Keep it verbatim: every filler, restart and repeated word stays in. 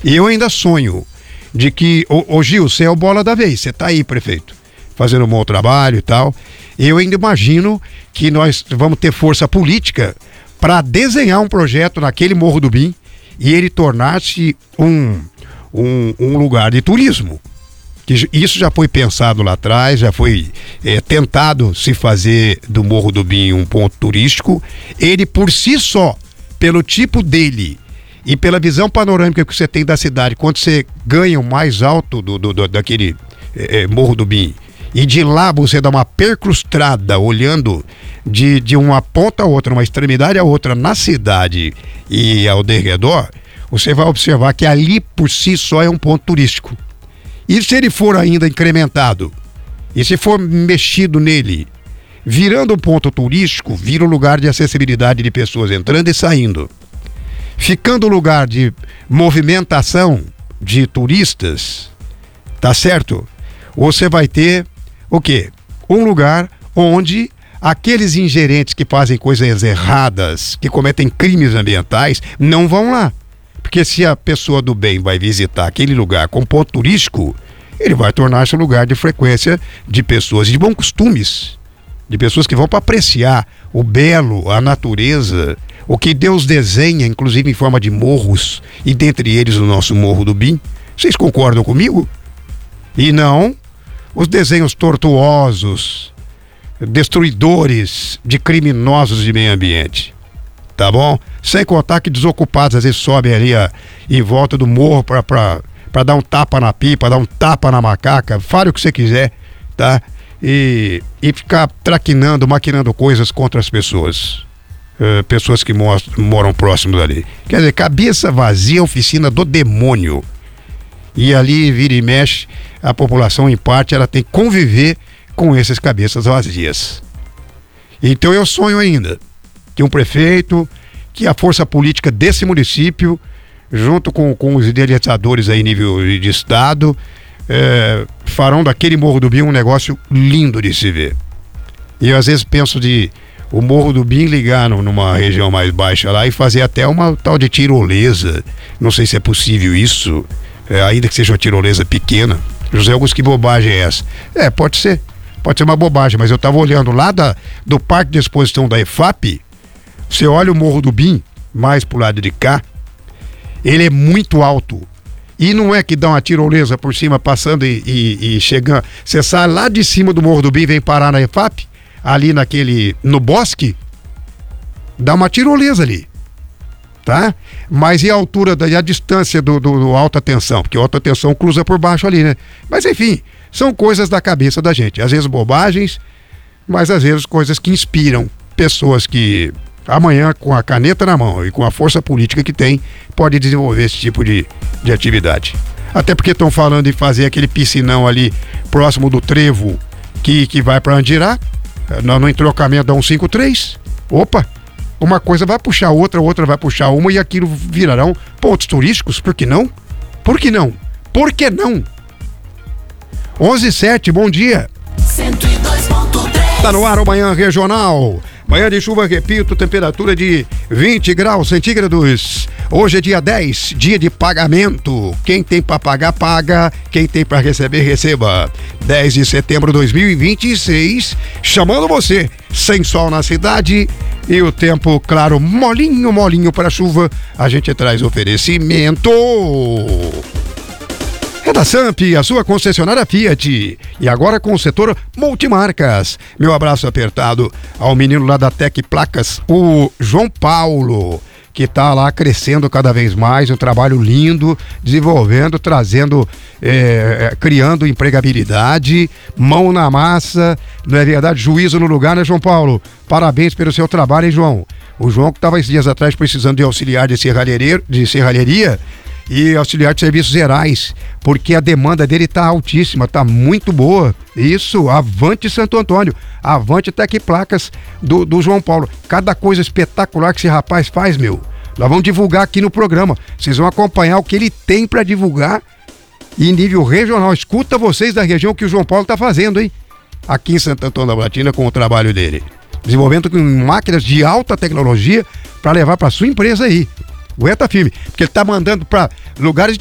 E eu ainda sonho de que, ô, ô Gil, você é o bola da vez, você tá aí, prefeito, fazendo um bom trabalho e tal. Eu ainda imagino que nós vamos ter força política para desenhar um projeto naquele Morro do Bim e ele tornar-se um, um, um lugar de turismo. Que isso já foi pensado lá atrás, já foi é, tentado se fazer do Morro do Bim um ponto turístico. Ele por si só, pelo tipo dele e pela visão panorâmica que você tem da cidade, quando você ganha o mais alto do, do, do, daquele é, Morro do Bim, e de lá você dá uma percrustrada olhando de, de uma ponta a outra, uma extremidade a outra na cidade e ao derredor, você vai observar que ali por si só é um ponto turístico. E se ele for ainda incrementado, e se for mexido nele, virando um ponto turístico, vira um lugar de acessibilidade de pessoas entrando e saindo, ficando um lugar de movimentação de turistas, tá certo? Você vai ter o quê? Um lugar onde aqueles ingerentes que fazem coisas erradas, que cometem crimes ambientais, não vão lá. Porque se a pessoa do bem vai visitar aquele lugar com ponto turístico, ele vai tornar-se um lugar de frequência de pessoas de bons costumes, de pessoas que vão para apreciar o belo, a natureza, o que Deus desenha, inclusive em forma de morros, e dentre eles o nosso Morro do Bim. Vocês concordam comigo? E não os desenhos tortuosos, destruidores de criminosos de meio ambiente. Tá bom? Sem contar que desocupados às vezes sobem ali a, em volta do morro pra, pra, pra dar um tapa na pipa, dar um tapa na macaca, fale o que você quiser, tá? E, e ficar traquinando, maquinando coisas contra as pessoas. Uh, pessoas que mostram, moram próximos ali. Quer dizer, cabeça vazia, oficina do demônio. E ali, vira e mexe, a população, em parte, ela tem que conviver com essas cabeças vazias. Então eu sonho ainda que um prefeito, que a força política desse município, junto com, com os idealizadores aí nível de estado, é, farão daquele Morro do Bim um negócio lindo de se ver. E eu às vezes penso de o Morro do Bim ligar no, numa região mais baixa lá e fazer até uma tal de tirolesa. Não sei se é possível isso, é, ainda que seja uma tirolesa pequena. José Augusto, que bobagem é essa? É, pode ser. Pode ser uma bobagem, mas eu estava olhando lá da, do Parque de Exposição da EFAP. Você olha o Morro do Bim, mais pro lado de cá, ele é muito alto. E não é que dá uma tirolesa por cima, passando e, e, e chegando. Você sai lá de cima do Morro do Bim e vem parar na EFAP, ali naquele, no bosque, dá uma tirolesa ali, tá? Mas e a altura, da, e a distância do, do, do alta tensão? Porque a alta tensão cruza por baixo ali, né? Mas enfim, são coisas da cabeça da gente. Às vezes bobagens, mas às vezes coisas que inspiram pessoas que amanhã, com a caneta na mão e com a força política que tem, pode desenvolver esse tipo de, de atividade. Até porque estão falando em fazer aquele piscinão ali próximo do trevo que, que vai para Andirá, no, no entrocamento da cento e cinquenta e três. Opa, uma coisa vai puxar outra, outra vai puxar uma e aquilo virarão pontos turísticos. Por que não? Por que não? Por que não? onze e sete, bom dia. cento e dois ponto três. Tá no ar o Manhã Regional. Manhã de chuva, repito, temperatura de vinte graus centígrados. Hoje é dia dez, dia de pagamento. Quem tem para pagar, paga. Quem tem para receber, receba. dez de setembro de dois mil e vinte e seis, chamando você. Sem sol na cidade e o tempo, claro, molinho, molinho para chuva. A gente traz oferecimento. É da Samp, a sua concessionária Fiat. E agora com o setor multimarcas. Meu abraço apertado ao menino lá da Tec Placas, o João Paulo, que está lá crescendo cada vez mais, um trabalho lindo, desenvolvendo, trazendo, é, criando empregabilidade, mão na massa, não é verdade? Juízo no lugar, né, João Paulo? Parabéns pelo seu trabalho, hein, João? O João que estava esses dias atrás precisando de auxiliar de serralheria, de serralheria e auxiliar de serviços gerais, porque a demanda dele tá altíssima, tá muito boa. Isso, avante Santo Antônio, avante Tec Placas do, do João Paulo. Cada coisa espetacular que esse rapaz faz, meu. Nós vamos divulgar aqui no programa. Vocês vão acompanhar o que ele tem para divulgar em nível regional. Escuta vocês da região que o João Paulo tá fazendo, hein? Aqui em Santo Antônio da Platina com o trabalho dele. Desenvolvendo com máquinas de alta tecnologia para levar para sua empresa aí. Aguenta firme, porque ele tá mandando para lugares